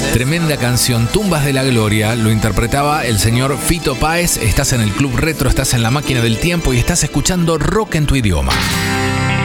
Tremenda canción, Tumbas de la Gloria, lo interpretaba el señor Fito Páez. Estás en el Club Retro, estás en la máquina del tiempo y estás escuchando Rock en tu idioma.